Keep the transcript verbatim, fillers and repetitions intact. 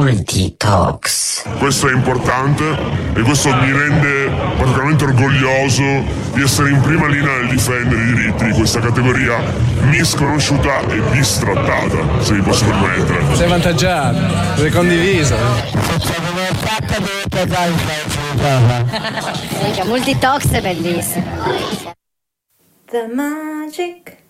Multitalks. Questo è importante e questo mi rende particolarmente orgoglioso di essere in prima linea nel difendere i diritti di questa categoria misconosciuta e bistrattata, se mi posso permettere. Sei avvantaggiato, sei condiviso. Multitalks è bellissimo. The magic